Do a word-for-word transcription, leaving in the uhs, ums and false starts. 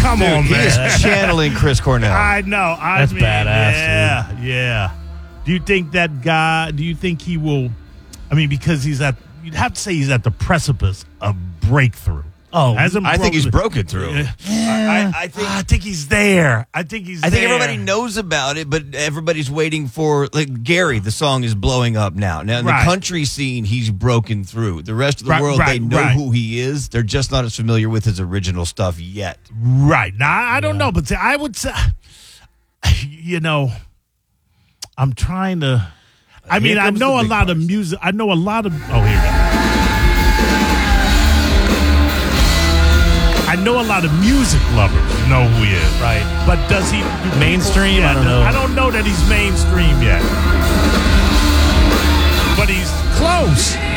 come Dude, on, he man. is channeling Chris Cornell. I know. I That's mean, badass, Yeah, yeah. Do you think that guy? Do you think he will? I mean, because he's at. You'd have to say he's at the precipice of breakthrough. Oh, Hasn't I think he's broken- broken through. Yeah. I, I, I think. I think he's there. I think he's. I think there. everybody knows about it, but everybody's waiting for, like, Gary, the song is blowing up now. Now, in Right. the country scene, he's broken through. The rest of the Right, world, right, they know right. who he is. They're just not as familiar with his original stuff yet. Right. Now, I I don't know, but see, I would say, you know, I'm trying to. I Here mean, I comes know the a big lot of parts. music. I know a lot of. Oh, here we go. I know a lot of music lovers know who he is. Right. But does he. do Mainstream? people- yeah, I don't does- know. I don't know that he's mainstream yet. But he's close.